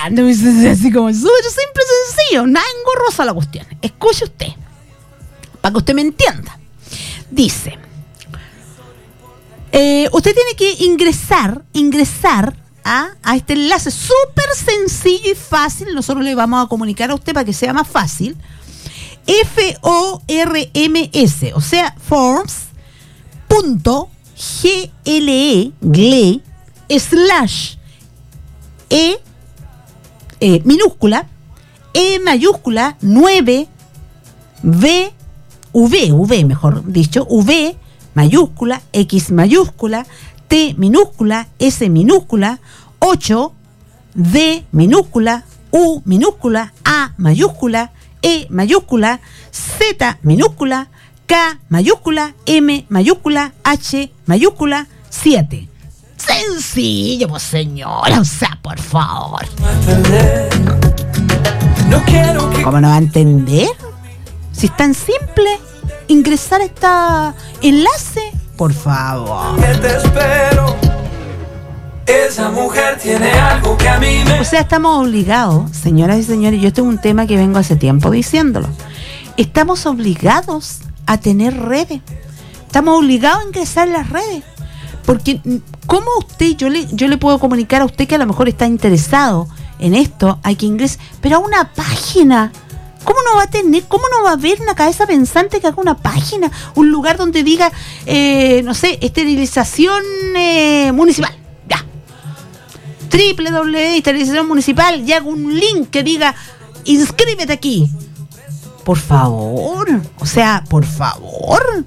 grande, pues, así como súper simple, sencillo, nada engorrosa la cuestión. Escuche usted, para que usted me entienda. Dice, usted tiene que ingresar a este enlace súper sencillo y fácil. Nosotros le vamos a comunicar a usted para que sea más fácil. FORMS, o sea, forms.gle / minúscula, E mayúscula, 9, V mejor dicho, V mayúscula, X mayúscula, T minúscula, S minúscula, 8, D minúscula, U minúscula, A mayúscula, E mayúscula, Z minúscula, K mayúscula, M mayúscula, H mayúscula, 7. Sencillo, pues señora, o sea, por favor. ¿Cómo no va a entender? Si es tan simple ingresar a este enlace, por favor. Te espero. Esa mujer tiene algo que a mí me... O sea, estamos obligados, señoras y señores, yo este es un tema que vengo hace tiempo diciéndolo. Estamos obligados a tener redes. Estamos obligados a ingresar en las redes. Porque, ¿cómo usted, yo le puedo comunicar a usted que a lo mejor está interesado en esto, hay que ingresar, pero a una página? ¿Cómo no va a tener, cómo no va a haber una cabeza pensante que haga una página? Un lugar donde diga, no sé, esterilización municipal. Ya. www.esterilización municipal, y hago un link que diga, inscríbete aquí. Por favor. O sea, por favor.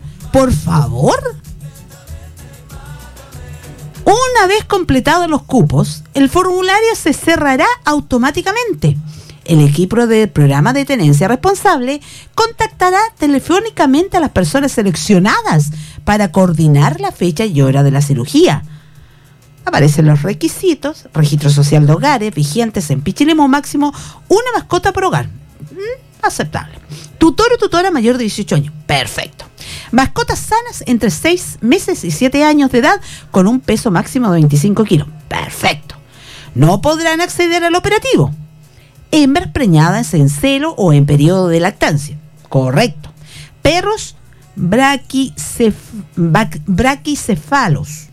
Una vez completados los cupos, el formulario se cerrará automáticamente. El equipo del programa de tenencia responsable contactará telefónicamente a las personas seleccionadas para coordinar la fecha y hora de la cirugía. Aparecen los requisitos: registro social de hogares vigentes en Pichilemu, máximo una mascota por hogar. Aceptable. Tutor o tutora mayor de 18 años. Perfecto. Mascotas sanas entre 6 meses y 7 años de edad con un peso máximo de 25 kilos. Perfecto. No podrán acceder al operativo hembras preñadas en celo o en periodo de lactancia. Correcto. Perros braquicefalos.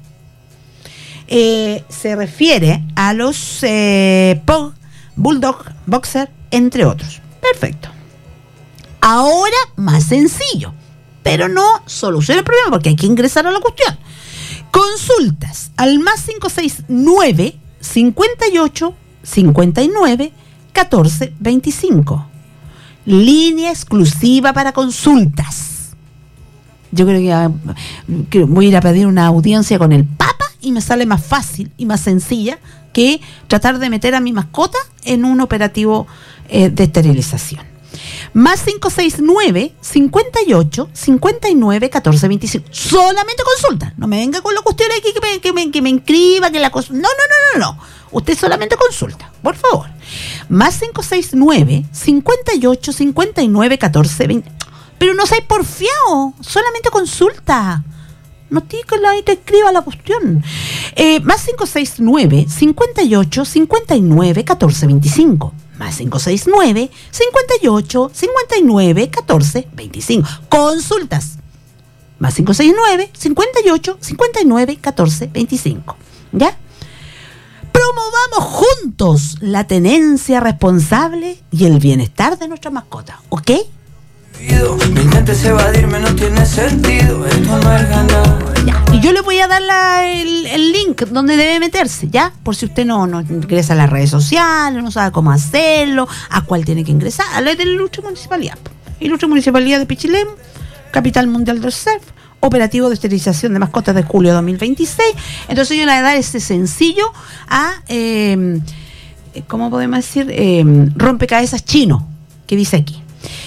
Se refiere a los Pug, Bulldog, Boxer, entre otros. Perfecto. Ahora más sencillo, pero no soluciona el problema porque hay que ingresar a la cuestión. Consultas al más 569 58 59 14 25. Línea exclusiva para consultas. Yo creo que voy a ir a pedir una audiencia con el Papa y me sale más fácil y más sencilla que tratar de meter a mi mascota en un operativo de esterilización. Más 569 58 59 14 25. Solamente consulta. No me venga con la cuestión aquí que me inscriba, que la cosa. No. Usted solamente consulta, por favor. Más 569 58 59 14 20. Pero no seas porfiado, solamente consulta. No tiene ahí te escriba la cuestión. Más 569 58 59 14 25. Más 569 58 59 14 25. Consultas. Más 569 58 59 14 25. ¿Ya? Promovamos juntos la tenencia responsable y el bienestar de nuestra mascota. ¿Ok? No intentes evadirme, no tiene sentido. Esto no es ganar. Ya. Y yo le voy a dar el link donde debe meterse, ¿ya? Por si usted no ingresa a las redes sociales, no sabe cómo hacerlo, a cuál tiene que ingresar. A la de la Ilustre Municipalidad. Ilustre Municipalidad de Pichilemu, Capital Mundial del Surf, operativo de esterilización de mascotas de julio de 2026. Entonces yo le voy a dar ese sencillo a, ¿cómo podemos decir? Rompecabezas chino, que dice aquí.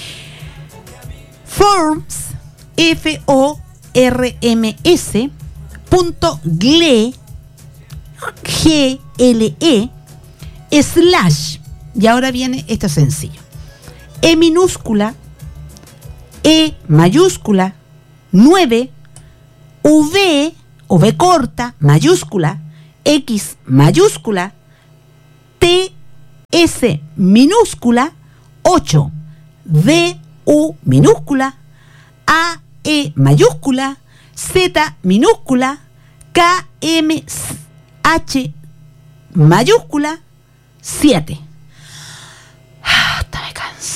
Forms, FORMS, .gle, GLE, / y ahora viene esto sencillo. E minúscula, E mayúscula, 9, V o V corta, mayúscula, X mayúscula, T, S minúscula 8, D, U minúscula, A, E mayúscula, Z minúscula, K, M, H mayúscula, 7.